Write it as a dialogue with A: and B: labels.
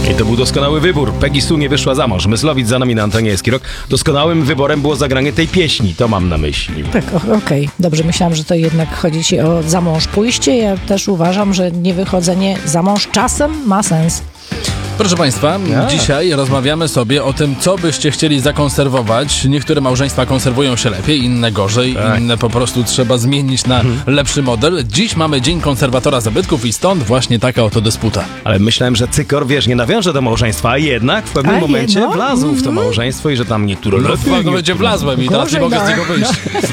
A: I to był doskonały wybór. Peggy Sue nie wyszła za mąż. Myslowic za nami na antenie Eski Rock. Doskonałym wyborem było zagranie tej pieśni. To mam na myśli.
B: Tak, okej. Dobrze, myślałam, że to jednak chodzi ci o za mąż pójście. Ja też uważam, że niewychodzenie za mąż czasem ma sens.
C: Proszę Państwa, dzisiaj rozmawiamy sobie o tym, co byście chcieli zakonserwować. Niektóre małżeństwa konserwują się lepiej, inne gorzej, inne po prostu trzeba zmienić na lepszy model. Dziś mamy Dzień Konserwatora Zabytków i stąd właśnie taka oto dysputa.
A: Ale myślałem, że Cykor, wiesz, nie nawiąże do małżeństwa, a jednak w pewnym momencie wlazł w to małżeństwo i że tam niektóre...
C: W pewnym momencie wlazłem i teraz nie
B: Gorzej,
C: mogę z
B: no.
C: niego wyjść.